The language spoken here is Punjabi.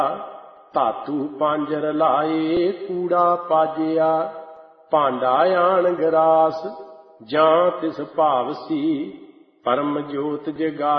ਧਾਤੂ ਪਾਂਜਰ ਲਾਏ ਕੂੜਾ ਪਾਜਿਆ। ਭਾਂਡਾ ਆਣ ਗਰਾਸ ਜਾਂ ਤਿਸ ਭਾਵ ਸੀ, ਪਰਮ ਜੋਤ ਜਗਾ